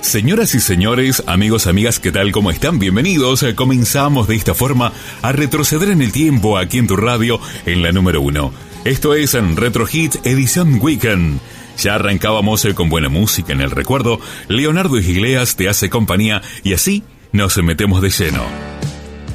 Señoras y señores, amigos, amigas, ¿qué tal? ¿Cómo están? Bienvenidos. Comenzamos de esta forma a retroceder en el tiempo aquí en tu radio, en la número 1. Esto es en Retro Hits edición Weekend. Ya arrancábamos con buena música en el recuerdo. Leonardo Iglesias te hace compañía y así nos metemos de lleno.